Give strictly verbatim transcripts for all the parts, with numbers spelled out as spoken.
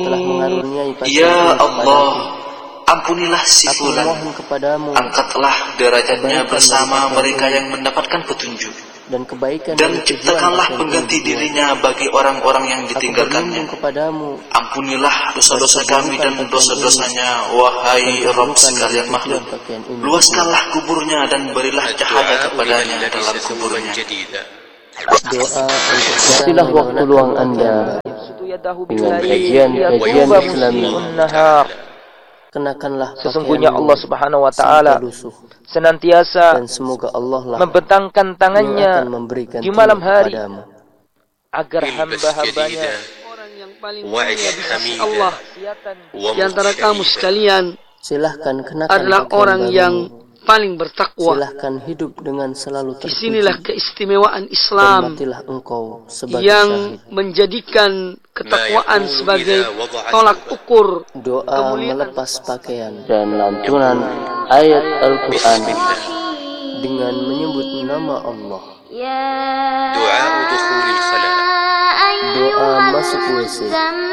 telah mengaruniai Ya Allah, ampunilah si Aku fulan, mohon kepadamu angkatlah derajatnya kebaikan bersama dari mereka kebaikan yang mendapatkan petunjuk, dan kebaikan dan dari tujuan ciptakanlah yang pengganti dibuat. dirinya bagi orang-orang yang Aku ditinggalkannya. berlindung kepadamu Ampunilah dosa-dosa kami dan dosa-dosanya, wahai Rabb sekalian makhluk. Luaskanlah kuburnya dan berilah cahaya kepadanya dalam kuburnya. doa untuk isilah waktu luang Anda dengan kajian-kajian Islami. Kenakanlah Sesungguhnya Allah Subhanahu wa taala senantiasa dan semoga Allah lah membentangkan tangannya di malam hari agar hamba-hambanya orang yang paling mulia di sisi Allah di antara kamu sekalian silahkan kenakan adalah orang yang paling bertakwa. silahkan hidup dengan selalu terpuji. Disinilah keistimewaan Dan Islam matilah engkau sebagai yang syahid. menjadikan ketakwaan sebagai tolak ukur Doa kemuliaan. melepas pakaian dan lantunan ayat Al-Quran dengan menyebut nama Allah. Doa dukhulil khala. Doa masuk W C.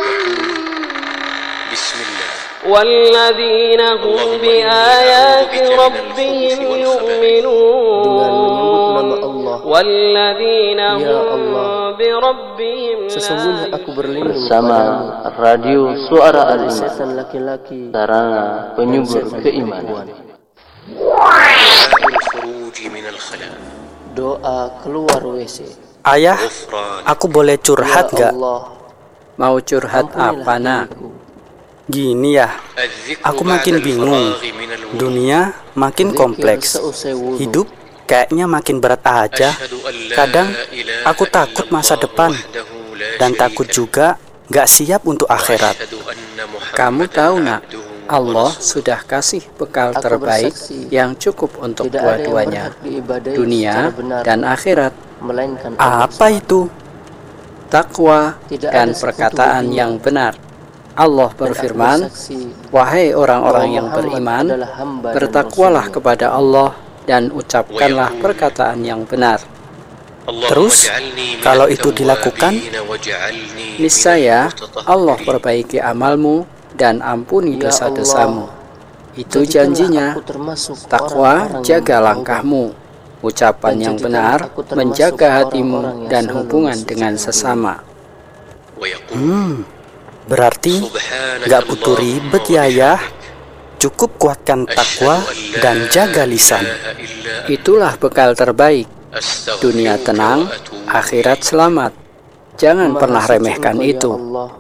Bismillah. والذين هم بآيات ربهم Dengan يؤمنون menyebut nama Allah. والذين Ya هم Allah, بربهم sesungguhnya aku berlindung bersama radio suara al setan laki-laki sarana penyubur keimanan. الخروج من الخلاء. Doa keluar W C. Ayah, aku boleh curhat Ya gak? Allah, Mau curhat ampunilah apa nak? diriku. Gini ya, aku makin bingung. Dunia makin kompleks. Seusai wudu. Hidup kayaknya makin berat aja. Kadang aku takut masa depan dan takut juga gak siap untuk akhirat. Kamu tahu nak, Allah sudah kasih bekal Aku terbaik bersaksi, yang cukup untuk tidak ada yang dua-duanya, berhak diibadahi dunia secara benar, dan akhirat. melainkan Allah Apa itu? Takwa Tidak dan ada sekutu perkataan baginya. yang benar. Allah Dan aku berfirman, bersaksi wahai orang-orang bahwa yang Muhammad beriman, adalah hamba dan bertakwalah Rasulnya. kepada Allah dan ucapkanlah perkataan yang benar. Terus, kalau itu dilakukan, niscaya Allah perbaiki amalmu dan ampuni Ya dosa-dosamu. Allah, Itu jadikanlah janjinya. aku termasuk Takwa, orang-orang jaga yang langkahmu. Ucapan Dan yang jadikan benar, aku termasuk menjaga hatimu orang-orang yang dan selalu hubungan mensucikan dengan diri. sesama. Hmm, berarti gak butuh ribet ya ya. Cukup kuatkan takwa dan jaga lisan. Itulah bekal terbaik. Dunia tenang, akhirat selamat. Jangan Maha pernah suci remehkan Engkau, ya itu. Allah.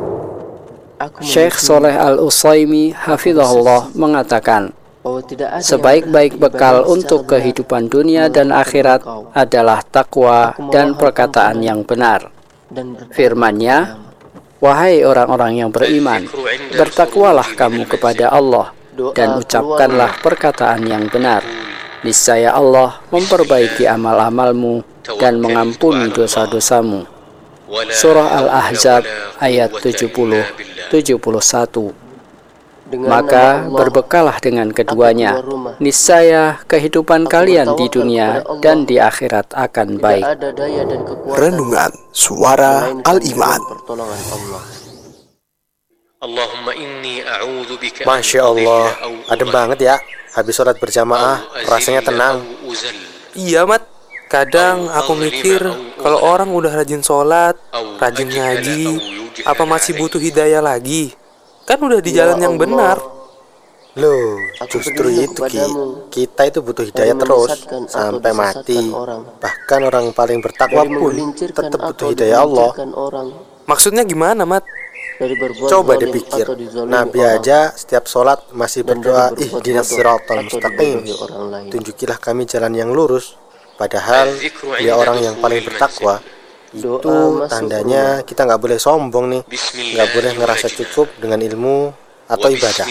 Aku Syekh meyakini Soleh Al-Utsaimin hafizahullah mengatakan, bahwa tidak ada yang sebaik-baik berhak bekal diibadahi untuk secara benar kehidupan dunia dan melainkan akhirat Engkau. adalah takwa Aku dan memohon perkataan ampunan yang benar. dan bertakwa Firman-Nya, wahai orang-orang yang beriman, bertakwalah kamu kepada Allah dan ucapkanlah perkataan yang benar. Niscaya Allah memperbaiki amal-amalmu dan mengampuni dosa-dosamu. Surah Al-Ahzab ayat tujuh puluh tujuh puluh satu. Dengan Maka nama Allah, berbekalah dengan keduanya. keluar rumah. Niscaya kehidupan Aku kalian di bertawakal dunia kepada Allah. dan di akhirat akan tidak baik. ada daya dan kekuatan Renungan Suara melainkan Al-Iman. dengan pertolongan Allah. Allahumma inni a'udzu bika. Masya Allah, adem banget ya. Habis sholat berjamaah, rasanya tenang. Iya Mat, kadang aku mikir kalau orang udah rajin sholat, rajin ngaji, apa masih butuh hidayah lagi? Kan udah di jalan Ya yang Allah, benar. Loh, Aku justru berlindung itu Ki. kepadamu Kita itu butuh hidayah dari terus menyesatkan atau sampai mati. disesatkan orang, Bahkan orang paling bertakwa dari pun menggelincirkan tetap atau butuh hidayah Allah. digelincirkan orang, Maksudnya gimana Mat? dari berbuat Coba zalim dipikir, atau dizalimi Nabi orang, aja setiap sholat masih dan dari berdoa, berbuat ihdinas bodoh siratal atau mustaqim. dibodohi orang lain. Tunjukilah kami jalan yang lurus. Padahal dia orang yang paling bertakwa. Itu Doa masuk tandanya kita nggak boleh sombong nih, nggak boleh ngerasa cukup dengan ilmu atau ibadah.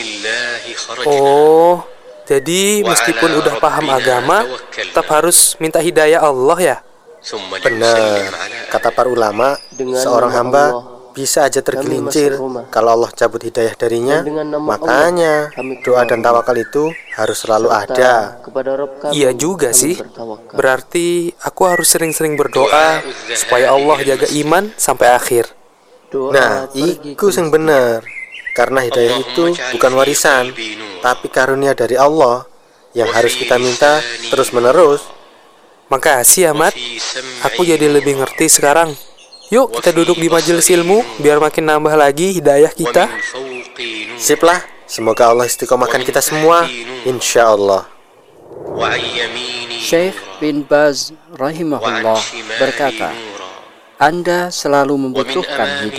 Oh, jadi meskipun udah paham agama, tetap harus minta hidayah Allah ya? Benar, kata para ulama, Dengan seorang nama hamba Allah, bisa aja tergelincir masuk rumah. kalau Allah cabut hidayah darinya. Dan dengan nama Makanya Allah, kami doa keluar dan tawakal itu harus selalu serta ada. kepada Rabb kami, Iya juga kami sih. bertawakal. Berarti aku harus sering-sering berdoa supaya Allah jaga iman sampai akhir. Nah, iku sing bener. Karena hidayah itu bukan warisan, tapi karunia dari Allah yang harus kita minta terus-menerus. Makasih Ahmad, aku jadi lebih ngerti sekarang. Yuk kita duduk di majelis ilmu biar makin nambah lagi hidayah kita. Sip lah, semoga Allah istiqomahkan kita semua, insya Allah. Syekh bin Baz rahimahullah berkata, Anda selalu membutuhkan hidayah